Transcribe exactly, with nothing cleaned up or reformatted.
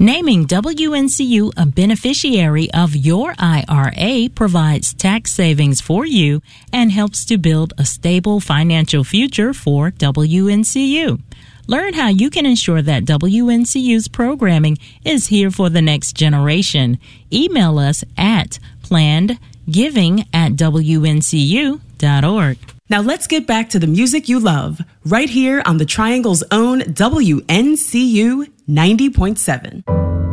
Naming W N C U a beneficiary of your I R A provides tax savings for you and helps to build a stable financial future for W N C U. Learn how you can ensure that W N C U's programming is here for the next generation. Email us at plannedgiving at W N C U dot org. Now let's get back to the music you love, right here on the Triangle's own W N C U ninety point seven.